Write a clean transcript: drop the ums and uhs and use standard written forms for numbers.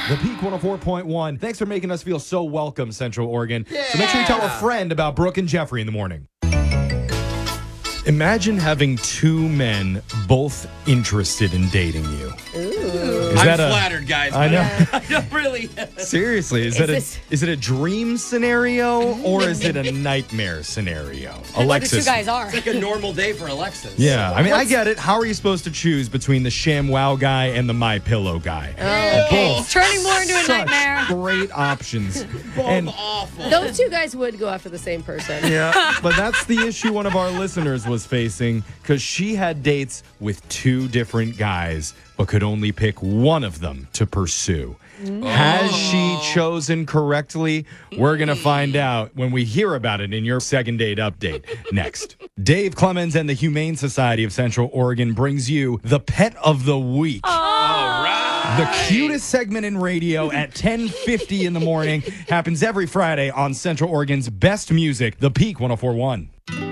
The Peak 104.1. Thanks for making us feel so welcome, Central Oregon. So make sure you tell a friend about Brooke and Jeffrey in the morning. Imagine having two men both interested in dating you. I'm flattered, guys. I know. I don't really. Seriously, is it a dream scenario or is it a nightmare scenario? What the two guys are. It's like a normal day for Alexis. Yeah, I mean, I get it. How are you supposed to choose between the ShamWow guy and the My Pillow guy? Okay, it's turning more into a Such nightmare. great options. Both awful. Those two guys would go after the same person. Yeah, but that's the issue one of our listeners was facing because she had dates with two different guys but could only pick one of them to pursue. Has she chosen correctly? We're going to find out when we hear about it in your second date update next. Dave Clemens and the Humane Society of Central Oregon brings you the Pet of the Week. All right. The cutest segment in radio at 10:50 in the morning happens every Friday on Central Oregon's best music, The Peak 104.1.